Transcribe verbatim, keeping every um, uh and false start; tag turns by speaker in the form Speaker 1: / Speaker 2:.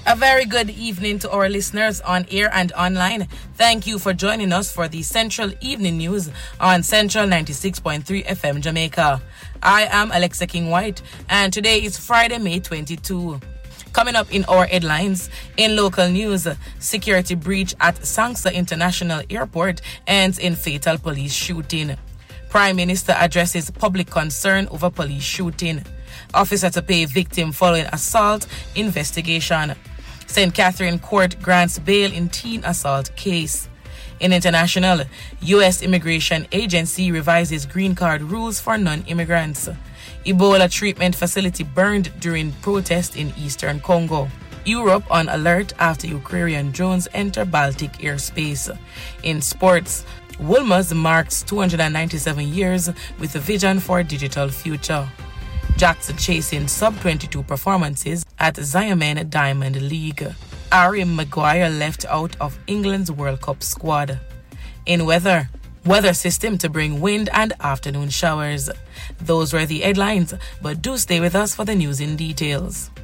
Speaker 1: A very good evening to our listeners on air and online. Thank you for joining us for the Central Evening News on Central ninety-six point three F M Jamaica. I am Alexa King White, and today is Friday, May twenty-second. Coming up in our headlines, in local news, security breach at Sangsa International Airport ends in fatal police shooting. Prime Minister addresses public concern over police shooting. Officer to pay victim following assault investigation. Saint Catherine Court grants bail in teen assault case. In international, U S Immigration Agency revises green card rules for non-immigrants. Ebola treatment facility burned during protest in eastern Congo. Europe on alert after Ukrainian drones enter Baltic airspace. In sports, Wolmer's marks two hundred ninety-seven years with a vision for a digital future. Jackson chasing sub twenty-two performances at Xiamen Diamond League. Harry Maguire left out of England's World Cup squad. In weather, weather system to bring wind and afternoon showers. Those were the headlines, but do stay with us for the news in details.